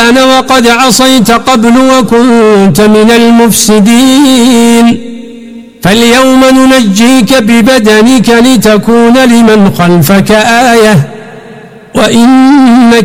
الآن وقد عصيت قبل وكنت من المفسدين فاليوم ننجيك ببدنك لتكون لمن خلفك آية وإن